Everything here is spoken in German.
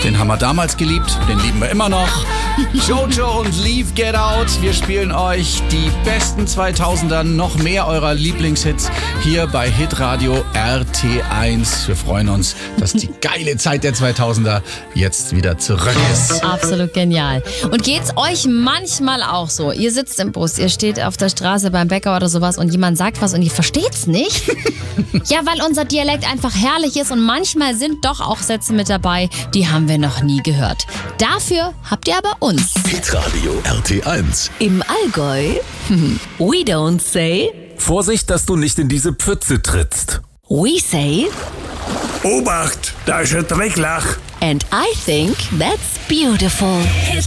Den haben wir damals geliebt, den lieben wir immer noch. Jojo und Leave Get Out. Wir spielen euch die besten 2000er, noch mehr eurer Lieblingshits hier bei Hitradio RT1. Wir freuen uns, dass die geile Zeit der 2000er jetzt wieder zurück ist. Absolut genial. Und geht's euch manchmal auch so? Ihr sitzt im Bus, ihr steht auf der Straße beim Bäcker oder sowas und jemand sagt was und ihr versteht's nicht? Ja, weil unser Dialekt einfach herrlich ist und manchmal sind doch auch Sätze mit dabei, die haben wir noch nie gehört. Dafür habt ihr aber uns. Hitradio RT1. Im Allgäu, we don't say, Vorsicht, dass du nicht in diese Pfütze trittst. we say, Obacht, da ist ein Drecklach. and I think that's beautiful.